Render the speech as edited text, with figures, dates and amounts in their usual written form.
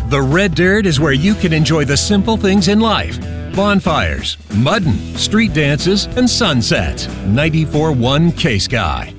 The Red Dirt is where you can enjoy the simple things in life. Bonfires, mudding, street dances, and sunsets. 94.1 K-Sky.